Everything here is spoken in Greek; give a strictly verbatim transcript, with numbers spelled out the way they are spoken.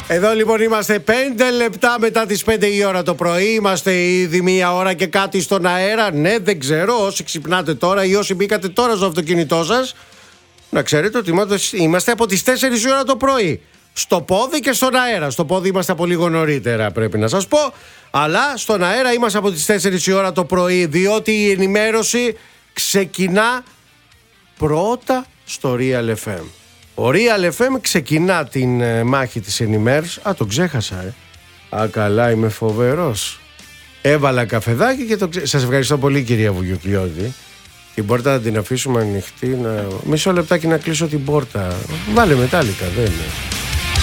Εδώ λοιπόν είμαστε πέντε λεπτά μετά τις πέντε η ώρα το πρωί. Είμαστε ήδη μία ώρα και κάτι στον αέρα. Ναι, δεν ξέρω όσοι ξυπνάτε τώρα ή όσοι μπήκατε τώρα στο αυτοκίνητό σας, να ξέρετε ότι είμαστε από τις τέσσερις η ώρα το πρωί. Στο πόδι και στον αέρα. Στο πόδι είμαστε από λίγο νωρίτερα, πρέπει να σας πω. Αλλά στον αέρα είμαστε από τις τέσσερις η ώρα το πρωί, διότι η ενημέρωση ξεκινά πρώτα στο Real εφ εμ. Ο Real εφ εμ ξεκινά την ε, μάχη της ενημέρωσης. Α, το ξέχασα, ε. Α, καλά, είμαι φοβερός. Έβαλα καφεδάκι και το ξέχασα. Σας ευχαριστώ πολύ, κυρία Βουγιουκλιώδη. Την πόρτα να την αφήσουμε ανοιχτή. Να... Μισό λεπτάκι να κλείσω την πόρτα. Βάλε μετάλλικα, δεν είναι.